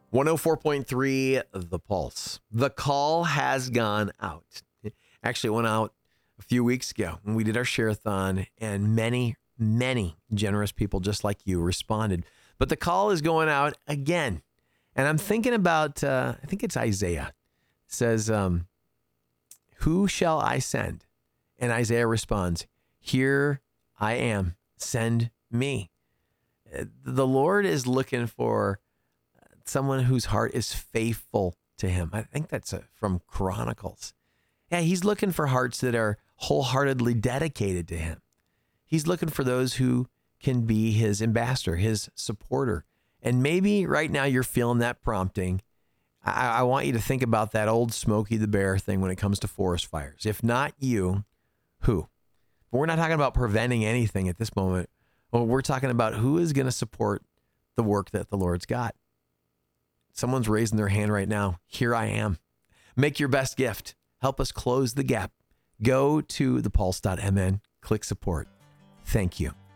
104.3 The Pulse. The call has gone out. It actually went out a few weeks ago when we did our share-a-thon, and many generous people just like you responded. But the call is going out again. And I'm thinking about, I think it's Isaiah. It says, who shall I send? And Isaiah responds, here I am, send me. The Lord is looking for someone whose heart is faithful to him. I think that's from Chronicles. Yeah, he's looking for hearts that are wholeheartedly dedicated to him. He's looking for those who can be his ambassador, his supporter. And maybe right now you're feeling that prompting. I want you to think about that old Smokey the Bear thing when it comes to forest fires. If not you, who? But we're not talking about preventing anything at this moment. Well, we're talking about who is going to support the work that the Lord's got. Someone's raising their hand right now. Here I am. Make your best gift. Help us close the gap. Go to thepulse.mn, click support. Thank you.